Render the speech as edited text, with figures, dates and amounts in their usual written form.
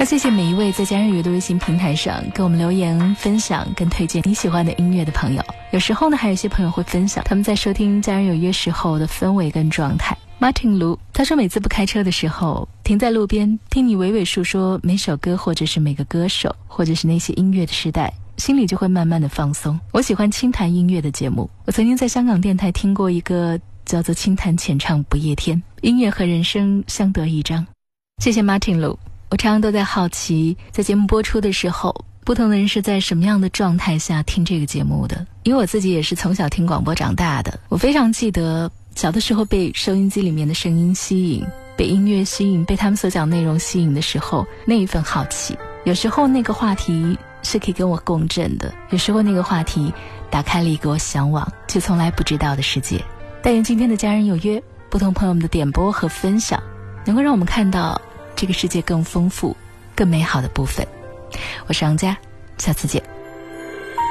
要谢谢每一位在家人语的微信平台上给我们留言分享跟推荐你喜欢的音乐的朋友。有时候呢，还有一些朋友会分享他们在收听家人有约时候的氛围跟状态。Martin Lu 他说，每次不开车的时候停在路边听你娓娓述说每首歌或者是每个歌手或者是那些音乐的时代，心里就会慢慢的放松。我喜欢轻谈音乐的节目，我曾经在香港电台听过一个叫做轻谈浅唱不夜天，音乐和人生相得益彰。谢谢 Martin Lu。 我常常都在好奇，在节目播出的时候不同的人是在什么样的状态下听这个节目的，因为我自己也是从小听广播长大的。我非常记得小的时候被收音机里面的声音吸引，被音乐吸引，被他们所讲内容吸引的时候，那一份好奇。有时候那个话题是可以跟我共振的，有时候那个话题打开了一个我向往却从来不知道的世界。但愿今天的家人有约，不同朋友们的点播和分享能够让我们看到这个世界更丰富更美好的部分。我是杨佳，下次见。